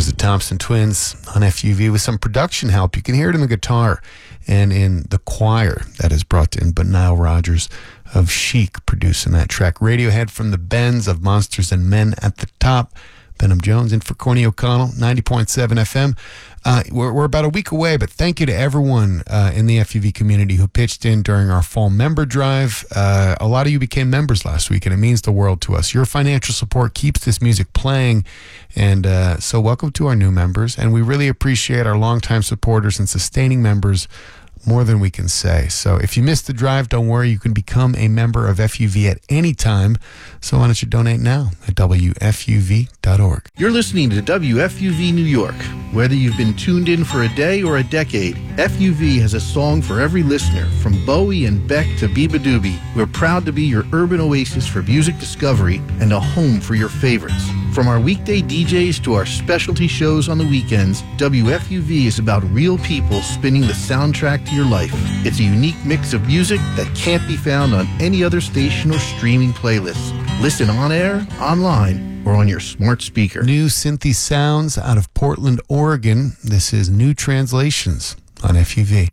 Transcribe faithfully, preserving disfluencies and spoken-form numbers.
There's the Thompson Twins on F U V with some production help. You can hear it in the guitar and in the choir that is brought in, but Nile Rodgers of Chic producing that track. Radiohead from the Bends of Monsters and Men at the top. Benham Jones in for Corny O'Connell, ninety point seven F M. Uh, we're, we're about a week away, but thank you to everyone uh, in the F U V community who pitched in during our fall member drive. Uh, a lot of you became members last week, and it means the world to us. Your financial support keeps this music playing, and uh, so welcome to our new members, and we really appreciate our longtime supporters and sustaining members more than we can say. So if you missed the drive, don't worry. You can become a member of F U V at any time. So why don't you donate now at W F U V dot org. You're listening to W F U V New York. Whether you've been tuned in for a day or a decade, F U V has a song for every listener. From Bowie and Beck to Biba Doobie, we're proud to be your urban oasis for music discovery and a home for your favorites. From our weekday D Js to our specialty shows on the weekends, W F U V is about real people spinning the soundtrack to your life. It's a unique mix of music that can't be found on any other station or streaming playlist. Listen on air, online, or on your smart speaker. New synthy sounds out of Portland, Oregon. This is New Translations on F U V.